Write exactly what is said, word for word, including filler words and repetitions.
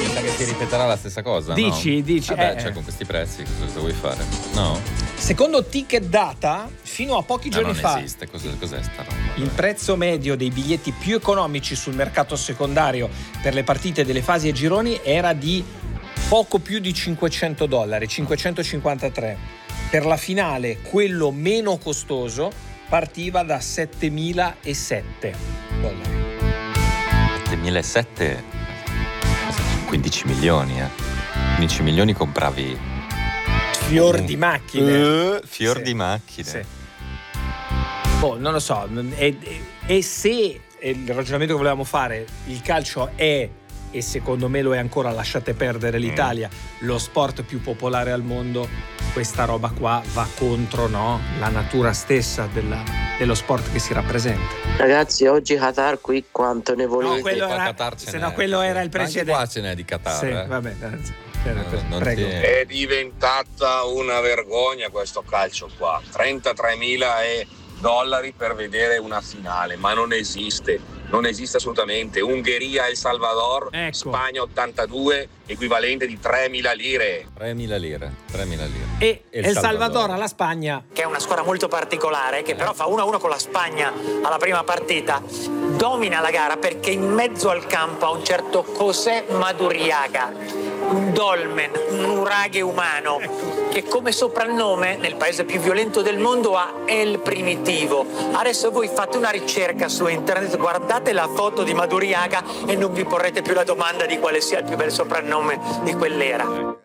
Mi sa che si ripeterà la stessa cosa, Dici, no? dici. Vabbè, eh, cioè, con questi prezzi cosa, cosa vuoi fare? No? Secondo Ticket Data, fino a pochi No, giorni non fa, esiste. Cos'è, cos'è sta roba? il prezzo medio dei biglietti più economici sul mercato secondario per le partite delle fasi e gironi era di poco più di cinquecento dollari, cinquecentocinquantatré. Per la finale, quello meno costoso partiva da settemilasette dollari. settemilasette? quindici milioni, eh. quindici milioni compravi Fior di macchine. Uh, fior Sì. di macchine. Sì. Boh, non lo so. E, e se il ragionamento che volevamo fare, il calcio è, e secondo me lo è ancora, lasciate perdere l'Italia, mm. lo sport più popolare al mondo, questa roba qua va contro, no, la natura stessa della, dello sport che si rappresenta. Ragazzi, oggi Qatar qui quanto ne volete? No, quello era, Qatar ce se n'è, no quello era il anche precedente. qua ce n'è di Qatar. Sì, eh. vabbè. No, non Prego. ti- È diventata una vergogna questo calcio qua. trentatremila dollari per vedere una finale, ma non esiste, non esiste assolutamente. Ungheria, El Salvador, Ecco. Spagna ottantadue, equivalente di tremila lire. tremila lire, tremila lire. E El El Salvador. Salvador alla Spagna. che è una squadra molto particolare, che però fa uno a uno con la Spagna alla prima partita, domina la gara perché in mezzo al campo ha un certo José Maduriaga, un dolmen, un uraghe umano, che come soprannome nel paese più violento del mondo ha El Primitivo. Adesso voi fate una ricerca su internet, guardate la foto di Maduriaga e non vi porrete più la domanda di quale sia il più bel soprannome di quell'era.